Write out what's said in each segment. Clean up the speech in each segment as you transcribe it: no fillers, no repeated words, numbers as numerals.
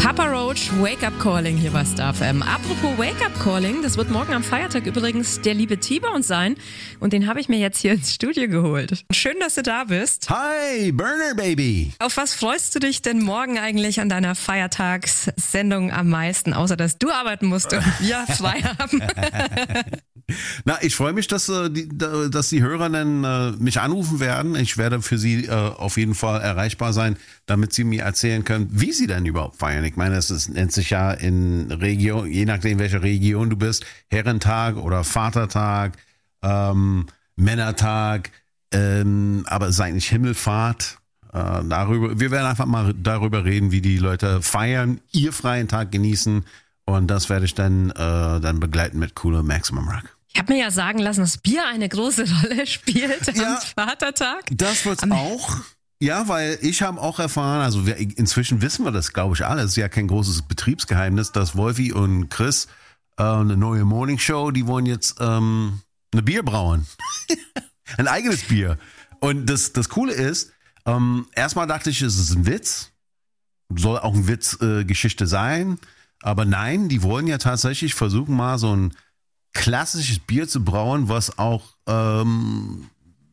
Papa Roach, Wake Up Calling hier bei Star FM. Apropos Wake Up Calling, das wird morgen am Feiertag übrigens der liebe T-Bone sein. Und den habe ich mir jetzt hier ins Studio geholt. Schön, dass du da bist. Hi, Burner Baby. Auf was freust du dich denn morgen eigentlich an deiner Feiertagssendung am meisten, außer dass du arbeiten musst und wir frei haben? Na, ich freue mich, dass die Hörer dann mich anrufen werden. Ich werde für sie auf jeden Fall erreichbar sein, damit sie mir erzählen können, wie sie denn überhaupt feiern. Ich meine, nennt sich ja in Region, je nachdem welche Region du bist, Herrentag oder Vatertag, Männertag, aber es ist eigentlich Himmelfahrt. Wir werden einfach mal darüber reden, wie die Leute feiern, ihr freien Tag genießen, und das werde ich dann begleiten mit cooler Maximum Rock. Ich habe mir ja sagen lassen, dass Bier eine große Rolle spielt am Vatertag. Das wird's auch. Ja, weil ich habe auch erfahren, also inzwischen wissen wir das, glaube ich, alle. Es ist ja kein großes Betriebsgeheimnis, dass Wolfi und Chris eine neue Morning Show, die wollen jetzt eine Bier brauen. Ein eigenes Bier. Und das Coole ist, erstmal dachte ich, es ist ein Witz. Soll auch ein Witzgeschichte sein. Aber nein, die wollen ja tatsächlich versuchen, mal so ein klassisches Bier zu brauen, was auch ein,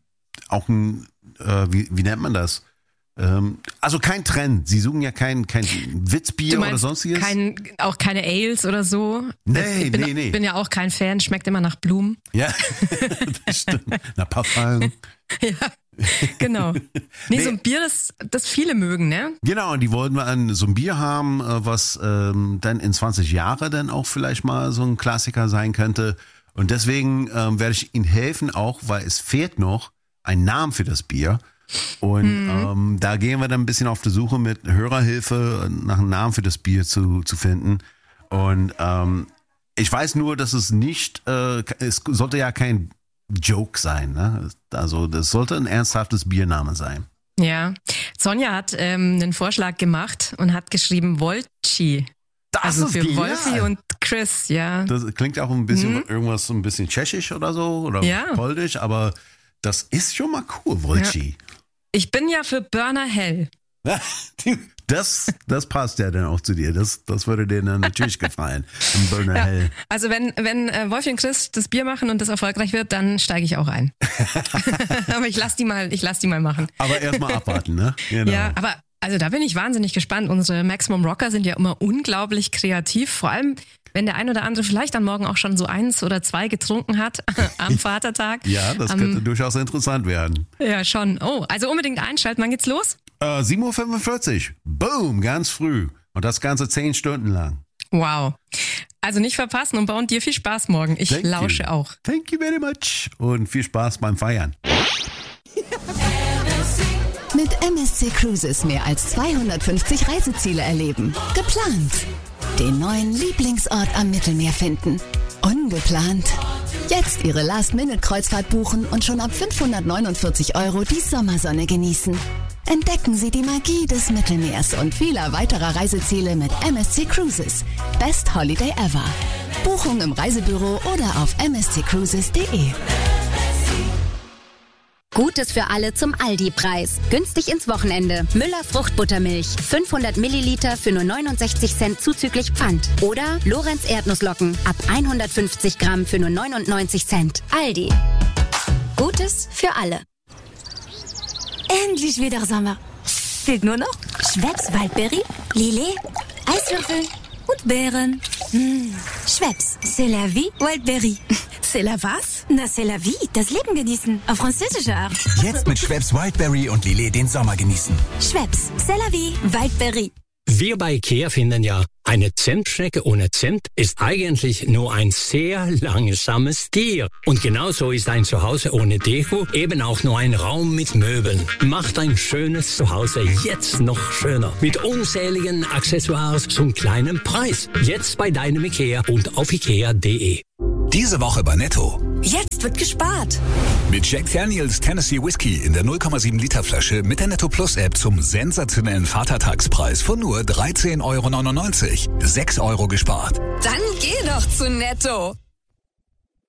wie nennt man das? Also kein Trend. Sie suchen ja kein Witzbier oder sonstiges. Auch keine Ales oder so. Nee. Ich bin ja auch kein Fan, schmeckt immer nach Blumen. Ja, das stimmt. Nach Parfum. Ja, genau. Nee, so ein Bier, das viele mögen, ne? Genau, und die wollten wir so ein Bier haben, was dann in 20 Jahren dann auch vielleicht mal so ein Klassiker sein könnte. Und deswegen werde ich Ihnen helfen, auch weil es fehlt noch ein Name für das Bier. Und da gehen wir dann ein bisschen auf die Suche mit Hörerhilfe nach einem Namen für das Bier zu finden. Und ich weiß nur, dass es nicht, es sollte ja kein Joke sein, ne? Also das sollte ein ernsthaftes Biername sein. Ja, Sonja hat einen Vorschlag gemacht und hat geschrieben Wolci. Also für Wolfi und Chris, ja. Das klingt auch ein bisschen irgendwas so ein bisschen tschechisch oder so oder polnisch, aber das ist schon mal cool, Wolci. Ja. Ich bin ja für Burner Hell. Das passt ja dann auch zu dir. Das würde dir dann natürlich gefallen. Burner Hell. Also wenn Wolfi und Chris das Bier machen und das erfolgreich wird, dann steige ich auch ein. Aber ich lass die mal machen. Aber erstmal abwarten, ne? Genau. Ja, aber also da bin ich wahnsinnig gespannt. Unsere Maximum Rocker sind ja immer unglaublich kreativ. Vor allem, wenn der ein oder andere vielleicht dann morgen auch schon so 1 oder 2 getrunken hat am Vatertag. Ja, das könnte durchaus interessant werden. Ja, schon. Oh, also unbedingt einschalten. Wann geht's los? 7:45 Uhr. Boom, ganz früh. Und das Ganze 10 Stunden lang. Wow. Also nicht verpassen und bei uns dir viel Spaß morgen. Ich lausche auch. Thank you very much. Und viel Spaß beim Feiern. Mit MSC Cruises mehr als 250 Reiseziele erleben. Geplant. Den neuen Lieblingsort am Mittelmeer finden. Ungeplant. Jetzt Ihre Last-Minute-Kreuzfahrt buchen und schon ab 549 € die Sommersonne genießen. Entdecken Sie die Magie des Mittelmeers und vieler weiterer Reiseziele mit MSC Cruises. Best Holiday ever. Buchung im Reisebüro oder auf msccruises.de. Gutes für alle zum Aldi-Preis. Günstig ins Wochenende. Müller Fruchtbuttermilch. 500 Milliliter für nur 69 Cent zuzüglich Pfand. Oder Lorenz Erdnusslocken. Ab 150 Gramm für nur 99 Cent. Aldi. Gutes für alle. Endlich wieder Sommer. Fehlt nur noch Schweppes Waldberry, Lillet, Eiswürfel und Beeren. Schweppes, c'est la vie, Waldberry. C'est la was? Na, c'est la vie, das Leben genießen. Auf französische Art. Jetzt mit Schweppes Wildberry und Lillet den Sommer genießen. Schweppes, c'est la vie, Waldberry. Wir bei IKEA finden ja, eine Zentschnecke ohne Zimt ist eigentlich nur ein sehr langsames Tier. Und genauso ist ein Zuhause ohne Deko eben auch nur ein Raum mit Möbeln. Macht ein schönes Zuhause jetzt noch schöner. Mit unzähligen Accessoires zum kleinen Preis. Jetzt bei deinem IKEA und auf ikea.de. Diese Woche bei Netto. Jetzt wird gespart. Mit Jack Daniels Tennessee Whiskey in der 0,7 Liter Flasche mit der Netto Plus App zum sensationellen Vatertagspreis von nur 13,99 €. 6 € gespart. Dann geh doch zu Netto.